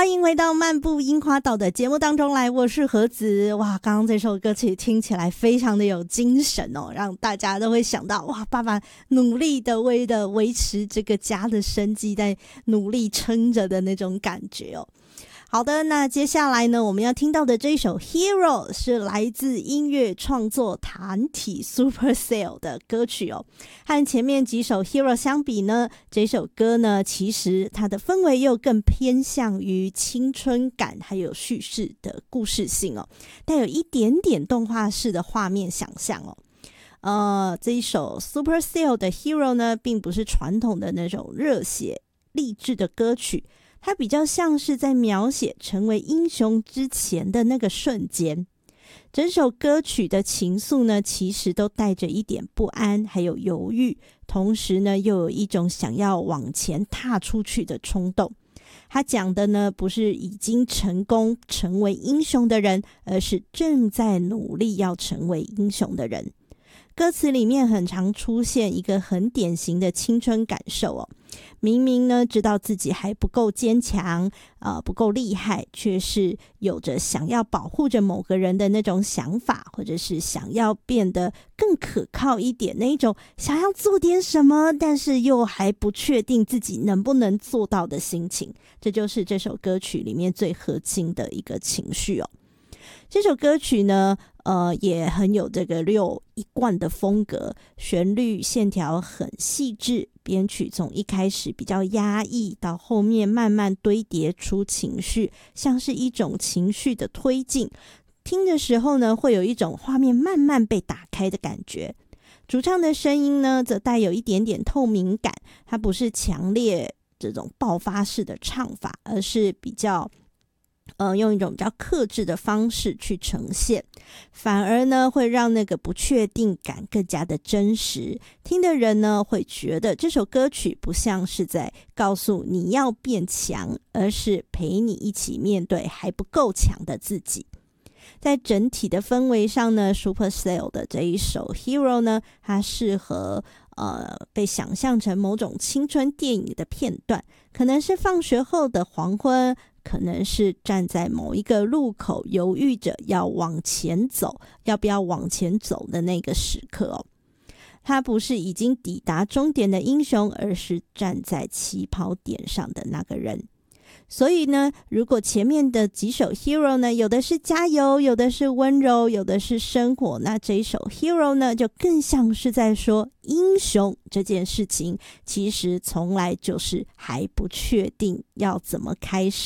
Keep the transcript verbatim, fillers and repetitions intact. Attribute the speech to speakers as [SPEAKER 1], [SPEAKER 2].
[SPEAKER 1] 欢迎回到漫步樱花岛的节目当中来，我是何子。哇，刚刚这首歌曲听起来非常的有精神哦，让大家都会想到哇，爸爸努力的为了维持这个家的生计，在努力撑着的那种感觉哦。好的，那接下来呢，我们要听到的这一首 Hero 是来自音乐创作团体 Supercell 的歌曲哦。和前面几首 Hero 相比呢，这首歌呢，其实它的氛围又更偏向于青春感，还有叙事的故事性哦，带有一点点动画式的画面想象哦。呃，这一首 Supercell 的 Hero 呢，并不是传统的那种热血励志的歌曲，它比较像是在描写成为英雄之前的那个瞬间。整首歌曲的情愫呢，其实都带着一点不安还有犹豫，同时呢又有一种想要往前踏出去的冲动。他讲的呢，不是已经成功成为英雄的人，而是正在努力要成为英雄的人。歌词里面很常出现一个很典型的青春感受哦，明明呢知道自己还不够坚强，呃不够厉害，却是有着想要保护着某个人的那种想法，或者是想要变得更可靠一点，那一种想要做点什么，但是又还不确定自己能不能做到的心情。这就是这首歌曲里面最核心的一个情绪哦。这首歌曲呢，呃，也很有这个六一贯的风格，旋律线条很细致，编曲从一开始比较压抑，到后面慢慢堆叠出情绪，像是一种情绪的推进。听的时候呢，会有一种画面慢慢被打开的感觉。主唱的声音呢，则带有一点点透明感，它不是强烈这种爆发式的唱法，而是比较呃，用一种比较克制的方式去呈现，反而呢会让那个不确定感更加的真实。听的人呢会觉得这首歌曲不像是在告诉你要变强，而是陪你一起面对还不够强的自己。在整体的氛围上呢， Supercell 的这一首 Hero 呢，它适合呃被想象成某种青春电影的片段，可能是放学后的黄昏，可能是站在某一个路口犹豫着要往前走，要不要往前走的那个时刻哦。他不是已经抵达终点的英雄，而是站在起跑点上的那个人。所以呢，如果前面的几首 Hero 呢，有的是加油，有的是温柔，有的是生活，那这一首 Hero 呢，就更像是在说英雄这件事情其实从来就是还不确定要怎么开始